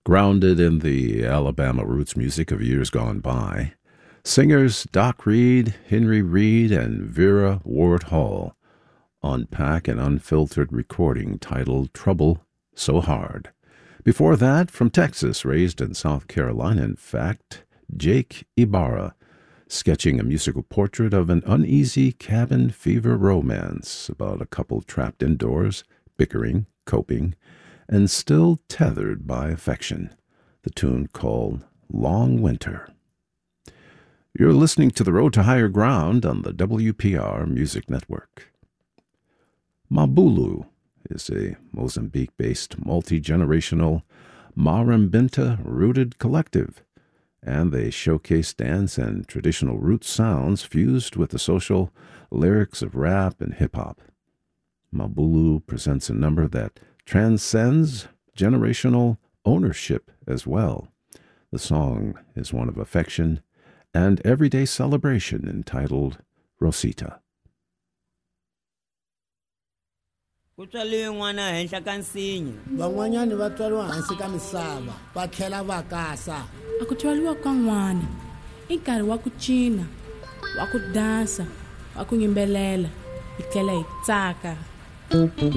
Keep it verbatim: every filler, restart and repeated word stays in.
Grounded in the Alabama roots music of years gone by, singers Doc Reed, Henry Reed, and Vera Ward Hall unpack an unfiltered recording titled Trouble So Hard. Before that, from Texas, raised in South Carolina, in fact, Jake Ibarra, sketching a musical portrait of an uneasy cabin fever romance about a couple trapped indoors, bickering, coping, and still tethered by affection. The tune called Long Winter. You're listening to The Road to Higher Ground on the W P R Music Network. Mabulu is a Mozambique-based multi-generational Marambinta-rooted collective, and they showcase dance and traditional roots sounds fused with the social lyrics of rap and hip-hop. Mabulu presents a number that transcends generational ownership as well. The song is one of affection and everyday celebration entitled Rosita. Kutswaliwe n'wana henhla ka nsinya. Van'wanyani va tswariwa hansi ka misava va tlhela va kasa. A ku tswariwa ka n'wana i nkarhi wa ku cina, wa ku dansa, wa ku yimbelela, hi tlhela hi tsaka.